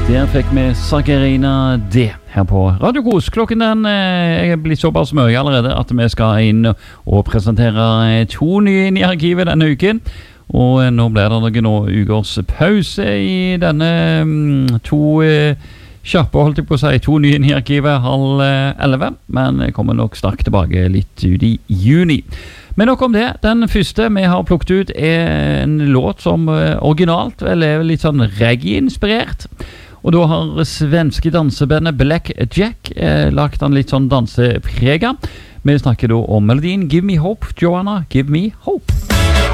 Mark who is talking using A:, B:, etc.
A: Der fikk vi Sagarina D her på Radio Kos. Klokken den er blitt såpass mye allerede at vi skal inn og presentere 2 nye inn i arkivet denne uken. Og nå blir det noen ukers pause i denne 2 kjappe, holdt jeg på å si, 2 nye inn i arkivet 10:30, men jeg kommer nok straks tilbake litt ut i juni. Men nok om det. Den første vi har plukket ut er en låt som originalt vel er litt sånn reggae-inspirert. Og da har svenske dansebandet Black Jack lagt den litt sånn danseprega. Vi snakker da om melodien Give Me Hope, Joanna, Give Me Hope.